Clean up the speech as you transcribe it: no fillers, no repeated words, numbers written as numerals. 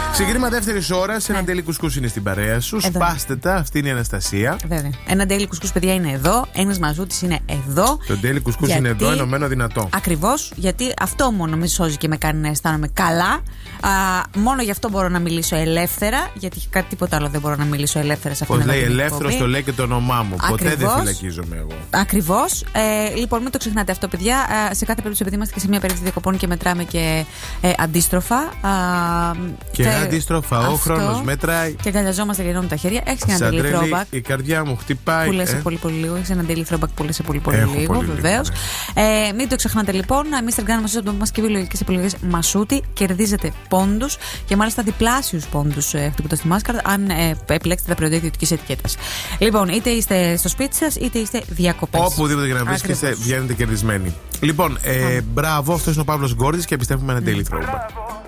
Ξεκίνημα δεύτερης ώρας. Ένα daily κουσκούς είναι στην παρέα σου. Σπάστε τα, αυτή είναι η Αναστασία. Βέβαια. Ένα daily κουσκούς, παιδιά, είναι εδώ. Ένας μαζούτης είναι εδώ. Το daily κουσκούς είναι εδώ, ενωμένο δυνατό. Ακριβώς, γιατί αυτό μόνο με σώζει και με κάνει να αισθάνομαι καλά. Μόνο γι' αυτό μπορώ να μιλήσω ελεύθερα, γιατί κάτι τίποτα άλλο δεν μπορώ να μιλήσω ελεύθερα σε αυτήν την εκπομπή. Πώς λέει ελεύθερος, το λέει και το όνομά μου. Ποτέ δεν φυλακίζομαι εγώ. Ακριβώς. Λοιπόν, μην το ξεχνάτε αυτό, παιδιά. Σε κάθε περίπτωση, επειδή είμαστε και σε μια περίπτωση διακοπών και μετράμε και αντίστροφα. Και αντίστροφα, ο χρόνος μέτράει. Και αγκαλιαζόμαστε και τα χέρια. Έχεις και ένα daily throwback. Η καρδιά μου χτυπάει. Που λες σε πολύ λίγο. Έχεις ένα daily throwback που λες σε πολύ λίγο, βεβαίως. Μην το ξεχνάτε λοιπόν. Mr. Gun Massuti από το μας και βιολογικές επιλογές Massuti. Κερδίζετε πόντους και μάλιστα διπλάσιους πόντους χτυπώντας στη μάσκαρα αν επιλέξετε τα προϊόντα ιδιωτικής ετικέτας. Λοιπόν, είτε είστε στο σπίτι σας είτε είστε διακοπές. Οπουδήποτε για να βρίσκεστε, βγαίνετε κερδισμένοι. Λοιπόν, μπράβο, αυτός είναι ο Παύλος Γκόρδης και επιστρέφουμε ένα daily throwback.